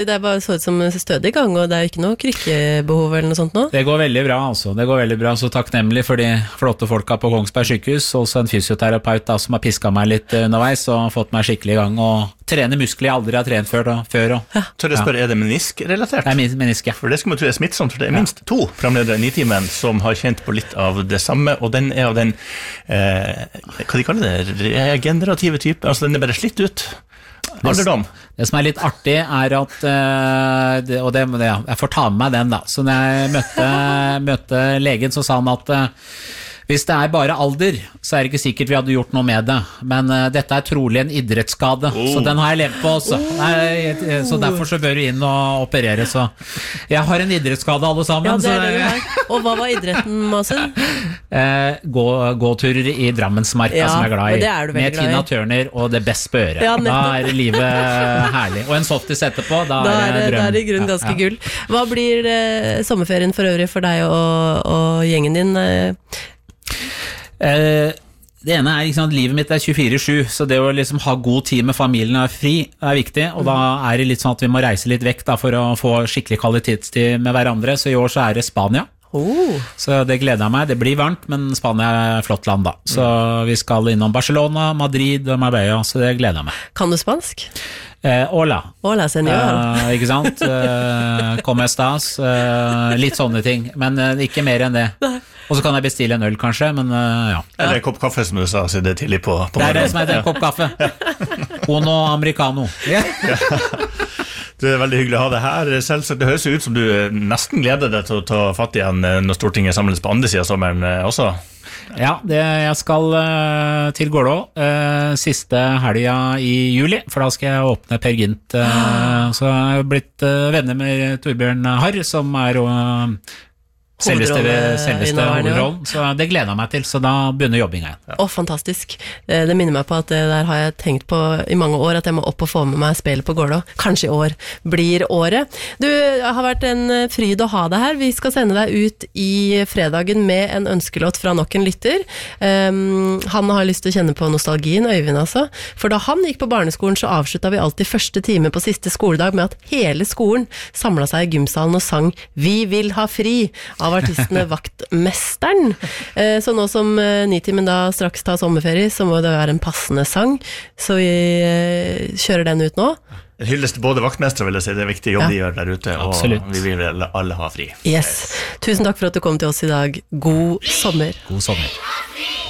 Det bare så ut som stødig gang, og det jo ikke noe krykkebehov eller noe sånt nå? Det går veldig bra, altså. Det går veldig bra, så takknemlig for de flotte folka på Kongsberg sykehus, også en fysioterapeut da, som har pisket meg litt underveis og fått meg skikkelig i gang, og trener muskler jeg aldri har trent før. Tør jeg spørre, det menisk-relatert? Det menisk, ja. For det skal man tro smittsomt, for det minst 2 programledere i Nitimen som har kjent på litt av det samme, og den av den, hva de kaller det, regenerative type, altså den bare slitt ut. Alderdom. Det som litt artig at jeg får ta med meg den da, så når jeg møtte legen, så sa han at hvis det bare alder, så det ikke sikkert vi hadde gjort noe med det, men dette trolig en idrettsskade, så den har jeg levd på også. Så derfor så bør du inn og operere, så jeg har en idrettsskade alle sammen. Ja, det du har. Og hva var idretten, Masen? Gåturer i Drammensmarka, som jeg glad i. Det du med Tina Turner og det best på øret. Ja, da livet herlig. Og en softis etterpå, da det drøm. Da det i grunnen ganske gull. Hva blir sommerferien for øvrig for deg og gjengen din? Det ene liksom at livet mitt 24/7, så det å liksom ha god tid med familien og fri viktig, og da det litt sånn at vi må reise litt vekk da, for å få skikkelig kvalitetstid med hverandre, så i år så det Spania. Så det gleder jeg meg, det blir varmt, men Spania flott land da, så vi skal innom Barcelona, Madrid og Marbella, så det gleder jeg meg. Kan du spansk? Hola. Hola, senor. Ikke sant? Como estas? Litt sånne ting, men ikke mer enn det. Og så kan jeg bestille en øl kanskje, men ja. Eller en kopp kaffe, som du sa, så det tidlig på det det som heter en kopp kaffe. Uno americano. Det veldig hyggelig å ha deg her. Selvsagt, det høres ut som du nesten gleder deg til å ta fatt igjen når Stortinget samles på andre siden av sommeren også. Ja, jeg skal til Gålå siste helga i juli, for da skal jeg åpne Per Gynt. Så jeg har blitt venner med Torbjørn Harr, som selveste hovedrollen, så det gleder jeg meg til, så da begynner jobbingen igjen. Fantastisk. Det minner meg på at det der har jeg tenkt på i mange år, at jeg må opp og få med meg spillet på Gålå. Kanskje i år blir året. Du har vært en fryd å ha deg her. Vi skal sende deg ut i fredagen med en ønskelåt fra nok en lytter. Han har lyst til å kjenne på nostalgien, Øyvind altså. For da han gikk på barneskolen, så avsluttet vi alltid første time på siste skoledag med at hele skolen samlet seg i gymsalen og sang «Vi vil ha fri» av artistene Vaktmesteren. Så nå som Nitimen da straks tar sommerferie, så må det være en passende sang, så vi kjører den ut nå. En hyllest til både vaktmestere, vil jeg si, det viktig jobb de gjør der ute, og absolutt. Vi vil alle ha fri. Yes. Tusen takk for at du kom til oss i dag. God sommer. God sommer.